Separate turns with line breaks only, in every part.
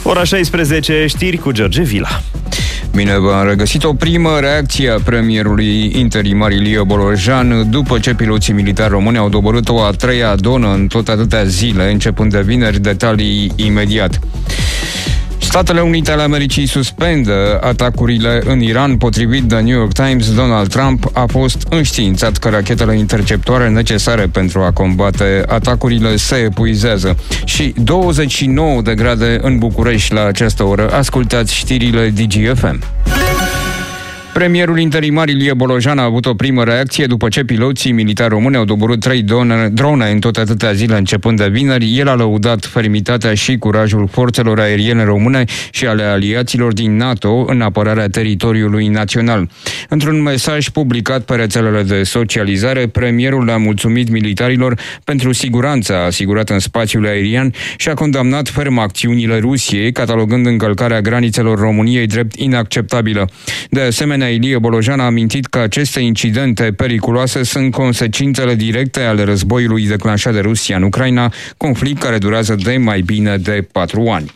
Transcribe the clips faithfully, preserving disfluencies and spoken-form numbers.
Ora șaisprezece, știri cu George Vila.
Bine v-am regăsit. O primă reacție a premierului interimar Ilie Bolojan după ce piloții militari români au doborât o a treia dronă în tot atâtea zile, începând de vineri, detalii imediat. Statele Unite ale Americii suspendă atacurile în Iran. Potrivit The New York Times, Donald Trump a fost înștiințat că rachetele interceptoare necesare pentru a combate atacurile se epuizează. Și douăzeci și nouă de grade în București la această oră. Ascultați știrile D G F M. Premierul interimar Ilie Bolojan a avut o primă reacție după ce piloții militari români au doborât trei drone, drone în tot atâtea zile începând de vineri. El a lăudat fermitatea și curajul forțelor aeriene române și ale aliaților din NATO în apărarea teritoriului național. Într-un mesaj publicat pe rețelele de socializare, premierul le-a mulțumit militarilor pentru siguranța asigurată în spațiul aerian și a condamnat ferm acțiunile Rusiei, catalogând încălcarea granițelor României drept inacceptabilă. De asemenea, Ilie Bolojan a amintit că aceste incidente periculoase sunt consecințele directe ale războiului declanșat de Rusia în Ucraina, conflict care durează de mai bine de patru ani.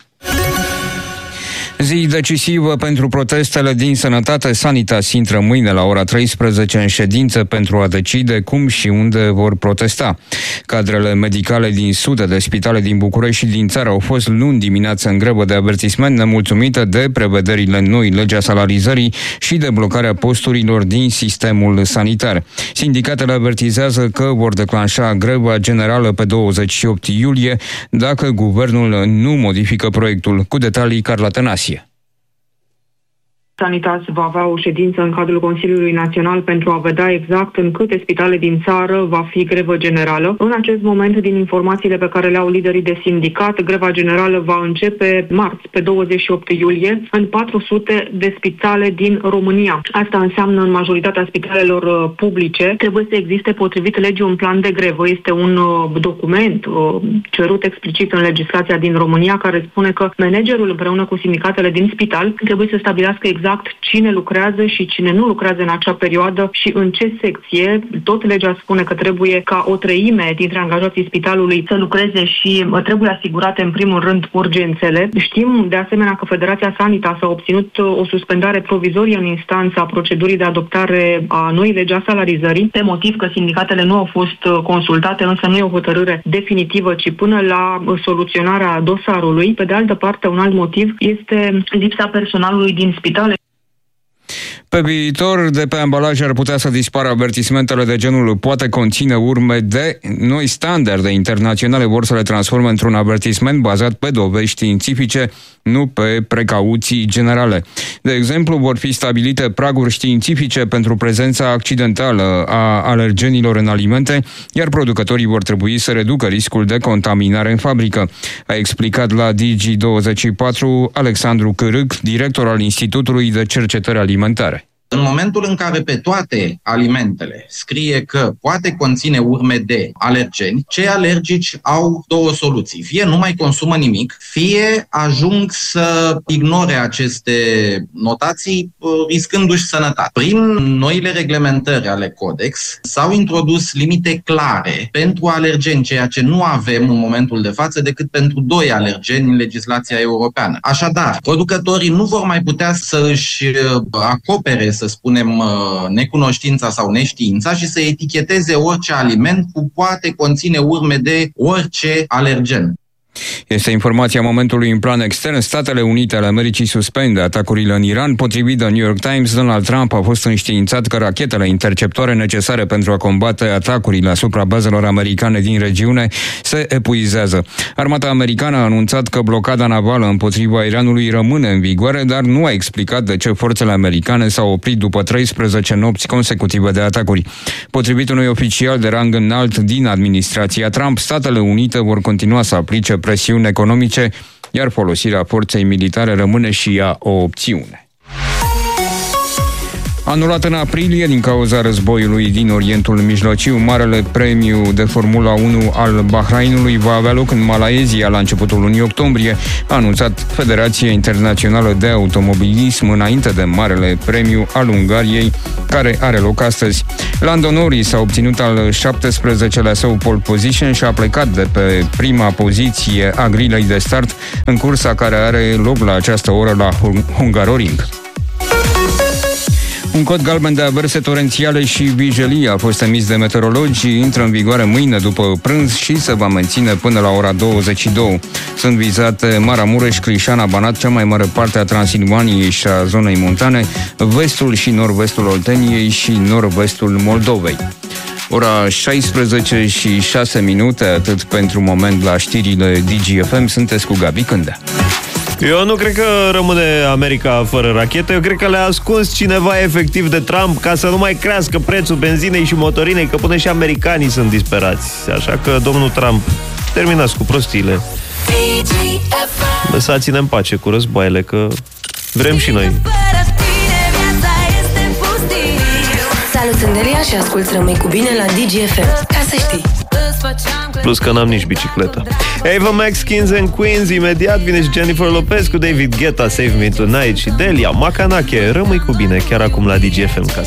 Zi decisivă pentru protestele din sănătate. Sanitas intră mâine la ora treisprezece în ședință pentru a decide cum și unde vor protesta. Cadrele medicale din sute de spitale din București și din țară au fost luni dimineață în grevă de avertisment, nemulțumită de prevederile noi, legea salarizării și de blocarea posturilor din sistemul sanitar. Sindicatele avertizează că vor declanșa greva generală pe douăzeci și opt iulie dacă guvernul nu modifică proiectul. Cu detalii, Carla Tănase.
Sanitas va avea o ședință în cadrul Consiliului Național pentru a vedea exact în câte spitale din țară va fi grevă generală. În acest moment, din informațiile pe care le au liderii de sindicat, greva generală va începe marți, pe douăzeci și opt iulie, în patru sute de spitale din România. Asta înseamnă în majoritatea spitalelor publice trebuie să existe potrivit legii un plan de grevă. Este un document cerut explicit în legislația din România care spune că managerul împreună cu sindicatele din spital trebuie să stabilească exact cine lucrează și cine nu lucrează în acea perioadă și în ce secție. Tot legea spune că trebuie ca o treime dintre angajații spitalului să lucreze și trebuie asigurate în primul rând urgențele. Știm de asemenea că Federația Sanitas a obținut o suspendare provizorie în instanța procedurii de adoptare a noii legi a salarizării, pe motiv că sindicatele nu au fost consultate, însă nu e o hotărâre definitivă, ci până la soluționarea dosarului. Pe de altă parte, un alt motiv este lipsa personalului din spitale.
Pe viitor, de pe ambalaje ar putea să dispară avertismentele de genul poate conține urme de. Noi standarde internaționale vor să le transforme într-un avertisment bazat pe dovezi științifice, nu pe precauții generale. De exemplu, vor fi stabilite praguri științifice pentru prezența accidentală a alergenilor în alimente, iar producătorii vor trebui să reducă riscul de contaminare în fabrică, a explicat la D G douăzeci și patru Alexandru Cârâc, director al Institutului de Cercetări Alimentare.
În momentul în care pe toate alimentele scrie că poate conține urme de alergeni, cei alergici au două soluții. Fie nu mai consumă nimic, fie ajung să ignore aceste notații, riscându-și sănătatea. Prin noile reglementări ale Codex s-au introdus limite clare pentru alergeni, ceea ce nu avem în momentul de față decât pentru doi alergeni în legislația europeană. Așadar, producătorii nu vor mai putea să își acopere, să spunem, necunoștința sau neștiința și să eticheteze orice aliment cu poate conține urme de orice alergen.
Este informația momentului în plan extern. Statele Unite ale Americii suspendă atacurile în Iran. Potrivit The New York Times, Donald Trump a fost înștiințat că rachetele interceptoare necesare pentru a combate atacurile asupra bazelor americane din regiune se epuizează. Armata americană a anunțat că blocada navală împotriva Iranului rămâne în vigoare, dar nu a explicat de ce forțele americane s-au oprit după treisprezece nopți consecutive de atacuri. Potrivit unui oficial de rang înalt din administrația Trump, Statele Unite vor continua să aplice presiuni economice, iar folosirea forței militare rămâne și ea o opțiune. Anulat în aprilie din cauza războiului din Orientul Mijlociu, Marele Premiu de Formula unu al Bahrainului va avea loc în Malaezia la începutul lunii octombrie, a anunțat Federația Internațională de Automobilism înainte de Marele Premiu al Ungariei, care are loc astăzi. Lando Norris a obținut al șaptesprezecelea său pole position și a plecat de pe prima poziție a grilei de start în cursa care are loc la această oră la Hungaroring. Un cod galben de averse torențiale și vijelii a fost emis de meteorologi, intră în vigoare mâine după prânz și se va menține până la ora douăzeci și două. Sunt vizate Maramureș, Crișana, Banat, cea mai mare parte a Transilvaniei și a zonei montane, vestul și nord-vestul Olteniei și nord-vestul Moldovei. Ora șaisprezece și șase minute, atât pentru moment la știrile D G F M, sunteți cu Gabi Cândea.
Eu nu cred că rămâne America fără rachete, eu cred că le-a ascuns cineva efectiv de Trump ca să nu mai crească prețul benzinei și motorinei, că până și americanii sunt disperați. Așa că, domnul Trump, terminați cu prostiile. Lăsați-ne în pace cu războaiele, că vrem și noi.
Salut, sunt Delia și ascult Rămâi cu bine la D G F M, ca să știi.
Plus că n-am nici bicicletă. Ava Max, Kings and Queens. Imediat vine și Jennifer Lopez cu David Guetta, Save Me Tonight, și Delia Macanache. Rămâi cu bine chiar acum la D G F M.